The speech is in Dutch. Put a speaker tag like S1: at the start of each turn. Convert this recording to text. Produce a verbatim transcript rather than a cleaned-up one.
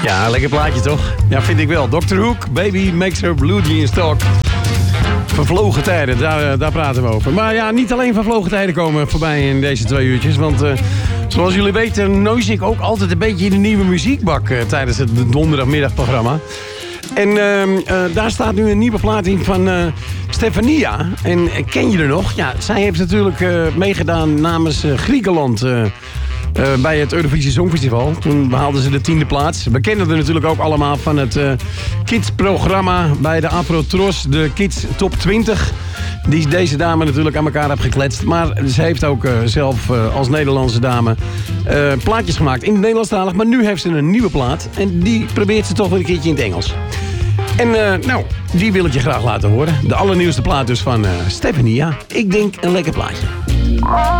S1: Ja, lekker plaatje toch? Ja, vind ik wel. dokter Hoek, Baby Makes Her Blue Jeans Talk. Vervlogen tijden, daar, daar praten we over. Maar ja, niet alleen vervlogen tijden komen voorbij in deze twee uurtjes. Want uh, zoals jullie weten neus ik ook altijd een beetje in de nieuwe muziekbak uh, tijdens het donderdagmiddagprogramma. En uh, uh, daar staat nu een nieuwe plaat in van uh, Stefania. En uh, ken je er nog? Ja, zij heeft natuurlijk uh, meegedaan namens uh, Griekenland uh, uh, bij het Eurovisie Songfestival. Toen behaalden ze de tiende plaats. We kennen er natuurlijk ook allemaal van het uh, kidsprogramma bij de Afro-Tros, de Kids Top twintig. Die deze dame natuurlijk aan elkaar heeft gekletst. Maar ze heeft ook uh, zelf uh, als Nederlandse dame uh, plaatjes gemaakt in het Nederlandstalig. Maar nu heeft ze een nieuwe plaat. En die probeert ze toch weer een keertje in het Engels. En uh, nou, die wil ik je graag laten horen. De allernieuwste plaat dus van uh, Stefania. Ik denk een lekker plaatje.